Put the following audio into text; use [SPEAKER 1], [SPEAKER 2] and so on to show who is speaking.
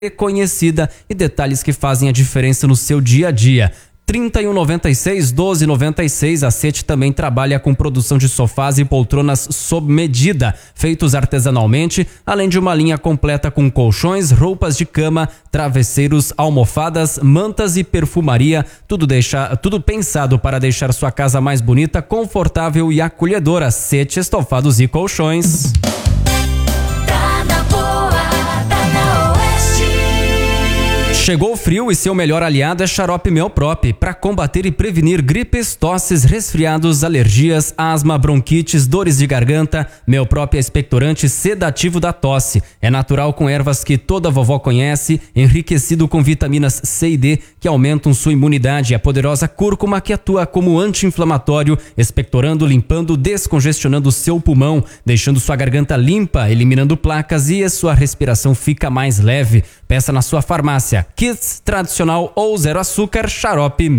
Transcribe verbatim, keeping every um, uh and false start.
[SPEAKER 1] reconhecida e detalhes que fazem a diferença no seu dia a dia. trinta e um noventa e seis, doze noventa e seis. A Sete também trabalha com produção de sofás e poltronas sob medida, feitos artesanalmente, além de uma linha completa com colchões, roupas de cama, travesseiros, almofadas, mantas e perfumaria, tudo, deixa, tudo pensado para deixar sua casa mais bonita, confortável e acolhedora. Sete Estofados e Colchões. Chegou o frio e seu melhor aliado é Xarope Melprop, para combater e prevenir gripes, tosses, resfriados, alergias, asma, bronquites, dores de garganta. Melprop é expectorante sedativo da tosse. É natural com ervas que toda vovó conhece, enriquecido com vitaminas C e D que aumentam sua imunidade. A poderosa cúrcuma que atua como anti-inflamatório, expectorando, limpando, descongestionando seu pulmão, deixando sua garganta limpa, eliminando placas e a sua respiração fica mais leve. Peça na sua farmácia. Kits tradicional ou zero açúcar, Xarope